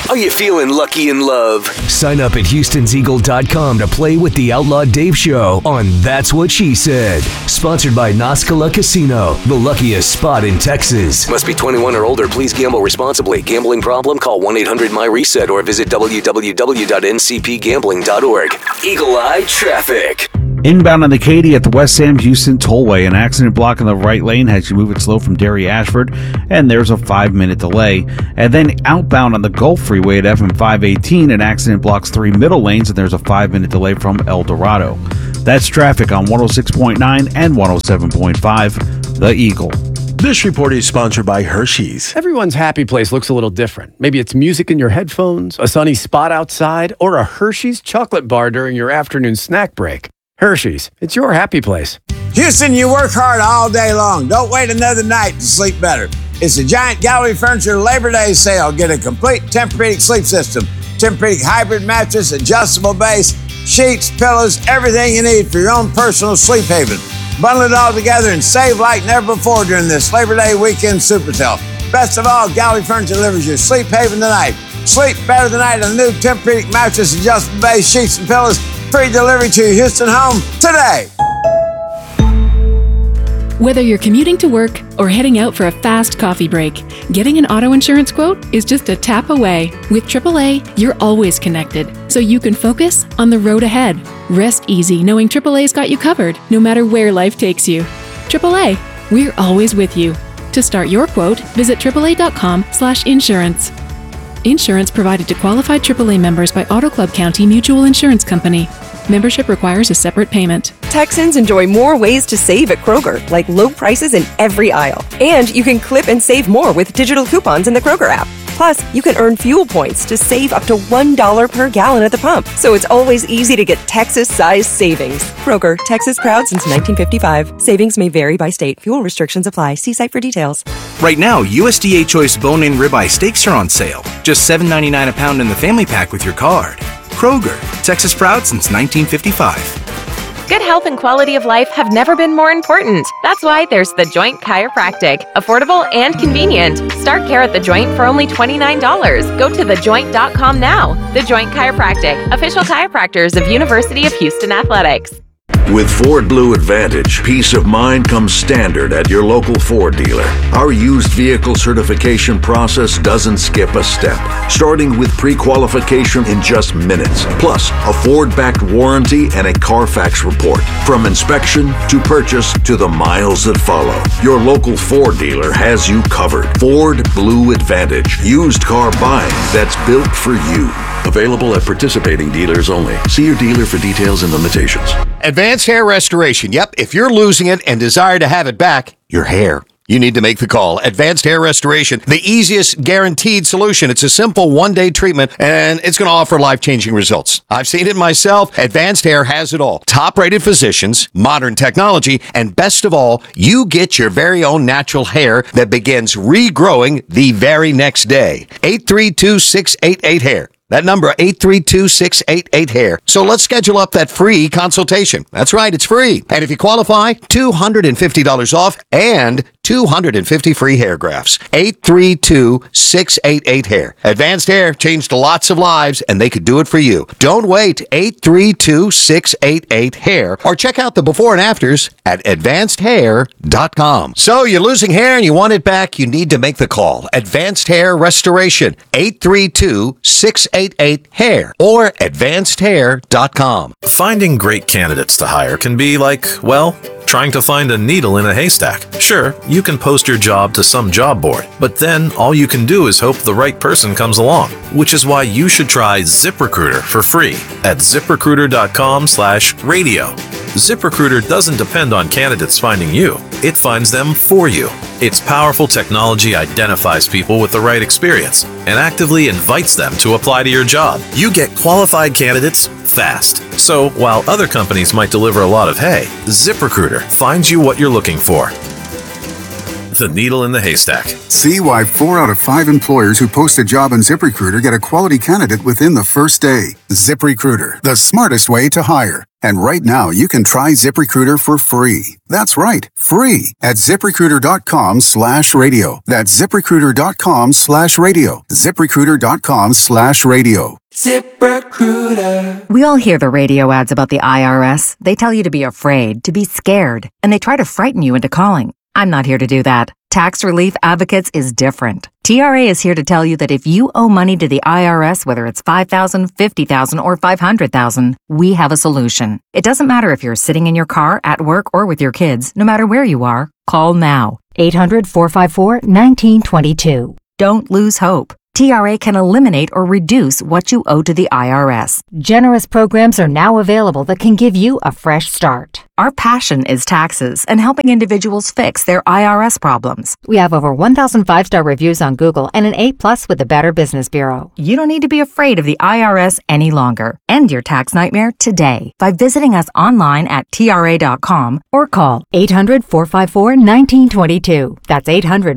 Are you feeling lucky in love? Sign up at Houston'sEagle.com to play with the Outlaw Dave Show on That's What She Said. Sponsored by Nascala Casino, the luckiest spot in Texas. Must be 21 or older. Please gamble responsibly. Gambling problem? Call 1-800-MY-RESET or visit www.ncpgambling.org. Eagle Eye Traffic. Inbound on the Katy at the West Sam Houston Tollway. An accident blocking the right lane has you moving slow from Derry Ashford, and there's a 5-minute delay. And then outbound on the Gulf Freeway at FM 518, an accident blocks 3 middle lanes, and there's a 5-minute delay from El Dorado. That's traffic on 106.9 and 107.5, The Eagle. This report is sponsored by Hershey's. Everyone's happy place looks a little different. Maybe it's music in your headphones, a sunny spot outside, or a Hershey's chocolate bar during your afternoon snack break. Hershey's, it's your happy place. Houston, you work hard all day long. Don't wait another night to sleep better. It's a giant Gallery Furniture Labor Day sale. Get a complete Tempur-Pedic sleep system. Tempur-Pedic hybrid mattress, adjustable base, sheets, pillows, everything you need for your own personal sleep haven. Bundle it all together and save like never before during this Labor Day weekend super sale. Best of all, Gallery Furniture delivers your sleep haven tonight. Sleep better tonight on the new Tempur-Pedic mattress, adjustable base, sheets, and pillows. Free delivery to your Houston home today. Whether you're commuting to work or heading out for a fast coffee break, getting an auto insurance quote is just a tap away. With AAA, you're always connected, so you can focus on the road ahead. Rest easy knowing AAA's got you covered, no matter where life takes you. AAA, we're always with you. To start your quote, visit AAA.com/insurance. Insurance provided to qualified AAA members by Auto Club County Mutual Insurance Company. Membership requires a separate payment. Texans enjoy more ways to save at Kroger, like low prices in every aisle. And you can clip and save more with digital coupons in the Kroger app. Plus, you can earn fuel points to save up to $1 per gallon at the pump. So it's always easy to get Texas-sized savings. Kroger, Texas proud since 1955. Savings may vary by state. Fuel restrictions apply. See site for details. Right now, USDA Choice bone-in ribeye steaks are on sale. Just $7.99 a pound in the family pack with your card. Kroger, Texas proud since 1955. Good health and quality of life have never been more important. That's why there's The Joint Chiropractic. Affordable and convenient. Start care at The Joint for only $29. Go to thejoint.com now. The Joint Chiropractic, official chiropractors of University of Houston Athletics. With Ford Blue Advantage, peace of mind comes standard at your local Ford dealer. Our used vehicle certification process doesn't skip a step, starting with pre-qualification in just minutes, plus a Ford-backed warranty and a Carfax report. From inspection to purchase to the miles that follow, your local Ford dealer has you covered. Ford Blue Advantage, used car buying that's built for you. Available at participating dealers only. See your dealer for details and limitations. Advanced Hair Restoration. Yep, if you're losing it and desire to have it back, your hair, you need to make the call. Advanced Hair Restoration, the easiest guaranteed solution. It's a simple one-day treatment, and it's going to offer life-changing results. I've seen it myself. Advanced Hair has it all. Top-rated physicians, modern technology, and best of all, you get your very own natural hair that begins regrowing the very next day. 832-688-HAIR. That number, 832-688-HAIR. So let's schedule up that free consultation. That's right, it's free. And if you qualify, $250 off and 250 free hair grafts. 832-688-HAIR. Advanced Hair changed lots of lives, and they could do it for you. Don't wait. 832-688-HAIR. Or check out the before and afters at advancedhair.com. So you're losing hair and you want it back, you need to make the call. Advanced Hair Restoration. 832-688-HAIR or advancedhair.com. Finding great candidates to hire can be like, well, trying to find a needle in a haystack. Sure, you can post your job to some job board, but then all you can do is hope the right person comes along, which is why you should try ZipRecruiter for free at ZipRecruiter.com/radio. ZipRecruiter doesn't depend on candidates finding you. It finds them for you. Its powerful technology identifies people with the right experience and actively invites them to apply to your job. You get qualified candidates fast. So while other companies might deliver a lot of hay, ZipRecruiter finds you what you're looking for. The needle in the haystack. See why 4 out of 5 employers who post a job on ZipRecruiter get a quality candidate within the first day. ZipRecruiter, the smartest way to hire. And right now, you can try ZipRecruiter for free. That's right, free at ZipRecruiter.com/radio. That's ZipRecruiter.com/radio. ZipRecruiter.com/radio. ZipRecruiter. We all hear the radio ads about the IRS. They tell you to be afraid, to be scared, and they try to frighten you into calling. I'm not here to do that. Tax Relief Advocates is different. TRA is here to tell you that if you owe money to the IRS, whether it's $5,000, $50,000, or $500,000, we have a solution. It doesn't matter if you're sitting in your car, at work, or with your kids. No matter where you are, call now. 800-454-1922. Don't lose hope. TRA can eliminate or reduce what you owe to the IRS. Generous programs are now available that can give you a fresh start. Our passion is taxes and helping individuals fix their IRS problems. We have over 1,000 5-star reviews on Google and an A+ with the Better Business Bureau. You don't need to be afraid of the IRS any longer. End your tax nightmare today by visiting us online at TRA.com or call 800-454-1922. That's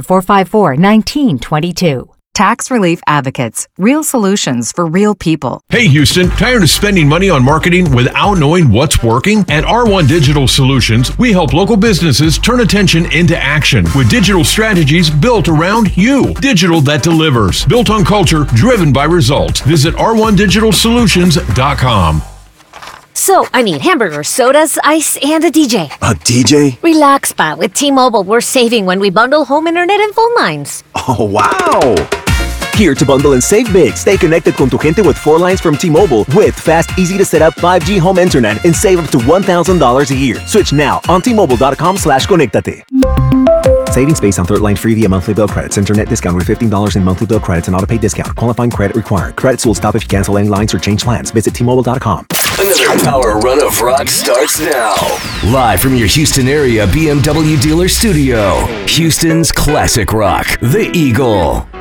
800-454-1922. Tax Relief Advocates. Real solutions for real people. Hey Houston, tired of spending money on marketing without knowing what's working? At R1 Digital Solutions, we help local businesses turn attention into action with digital strategies built around you. Digital that delivers. Built on culture, driven by results. Visit r1digitalsolutions.com. So, I need hamburgers, sodas, ice, and a DJ. A DJ? Relax, Pa. With T-Mobile, we're saving when we bundle home internet and phone lines. Oh, wow! Here to bundle and save big. Stay connected con tu gente with 4 lines from T-Mobile with fast, easy-to-set-up 5G home internet and save up to $1,000 a year. Switch now on T-Mobile.com/conectate. Savings based on third line free via monthly bill credits. Internet discount with $15 in monthly bill credits and auto pay discount. Qualifying credit required. Credits will stop if you cancel any lines or change plans. Visit T-Mobile.com. Another power run of rock starts now. Live from your Houston area BMW dealer studio. Houston's classic rock, The Eagle.